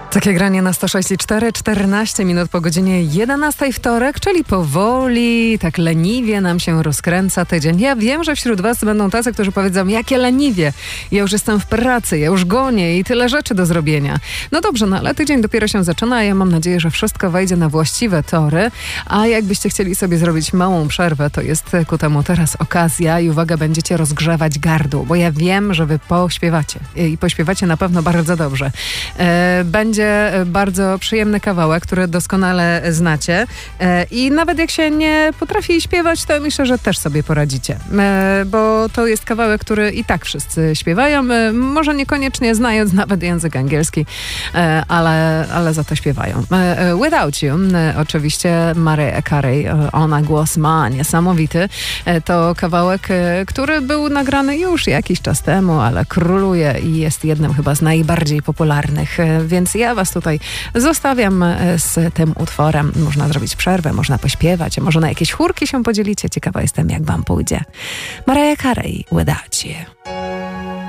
Takie granie na 106,4, 14 minut po godzinie 11 wtorek, czyli powoli, tak leniwie nam się rozkręca tydzień. Ja wiem, że wśród was będą tacy, którzy powiedzą, jakie leniwie, ja już jestem w pracy, ja już gonię i tyle rzeczy do zrobienia. No dobrze, no ale tydzień dopiero się zaczyna, a ja mam nadzieję, że wszystko wejdzie na właściwe tory, a jakbyście chcieli sobie zrobić małą przerwę, to jest ku temu teraz okazja i uwaga, będziecie rozgrzewać gardło, bo ja wiem, że wy pośpiewacie i pośpiewacie na pewno bardzo dobrze. Będzie bardzo przyjemny kawałek, który doskonale znacie i nawet jak się nie potrafi śpiewać, to myślę, że też sobie poradzicie, bo to jest kawałek, który i tak wszyscy śpiewają, może niekoniecznie znając nawet język angielski, ale za to śpiewają. Without You, oczywiście Mariah Carey, ona głos ma niesamowity. To kawałek, który był nagrany już jakiś czas temu, ale króluje i jest jednym chyba z najbardziej popularnych, więc ja was tutaj zostawiam z tym utworem. Można zrobić przerwę, można pośpiewać, może na jakieś chórki się podzielicie. Ciekawa jestem, jak wam pójdzie. Mariah Carey, Without You.